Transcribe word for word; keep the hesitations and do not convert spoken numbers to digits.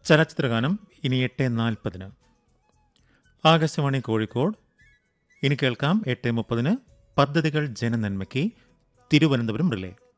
ചലച്ചിത്രഗാനം ഇനി എട്ട് നാൽപ്പതിന്. ആകാശവാണി കോഴിക്കോട്. ഇനി കേൾക്കാം എട്ട് മുപ്പതിന് പദ്ധതികൾ ജനനന്മയ്ക്ക് തിരുവനന്തപുരം റിലേ.